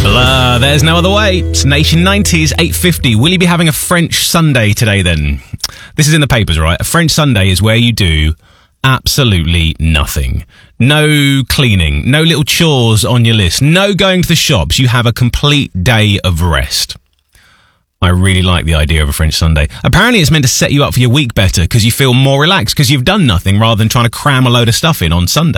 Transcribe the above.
There's no other way. It's Nation 90s, 8:50. Will you be having a French Sunday today then? This is in the papers, right? A French Sunday is where you do absolutely nothing. No cleaning, no little chores on your list, no going to the shops. You have a complete day of rest. I really like the idea of a French Sunday. Apparently it's meant to set you up for your week better because you feel more relaxed because you've done nothing rather than trying to cram a load of stuff in on Sunday.